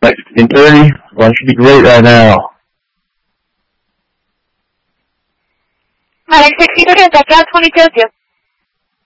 like 15:30. Lunch should be great right now. Alex 630, Delta 22.